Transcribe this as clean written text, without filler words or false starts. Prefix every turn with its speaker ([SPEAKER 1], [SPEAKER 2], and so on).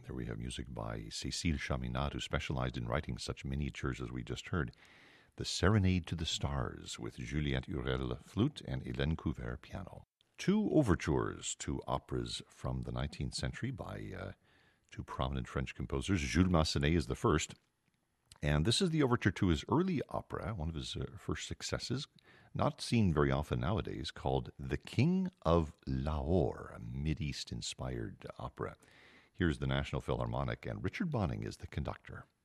[SPEAKER 1] There we have music by Cécile Chaminade, who specialized in writing such miniatures as we just heard. The Serenade to the Stars with Juliette Hurel flute and Hélène Couvert piano. Two overtures to operas from the 19th century by two prominent French composers. Jules Massenet is the first, and this is the overture to his early opera, one of his first successes, not seen very often nowadays, called The King of Lahore, a Mideast-inspired opera. Here's the National Philharmonic, and Richard Bonning is the conductor.